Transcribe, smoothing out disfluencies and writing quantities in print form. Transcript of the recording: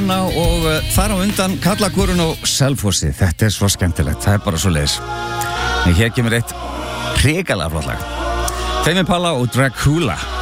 kóruna og þar á undan kallakórun á Selfossi. Þetta svo skemmtilegt, það bara svo leiðis. En hér kemur eitt hrikalega flott lag. Tame Impala og Dracula.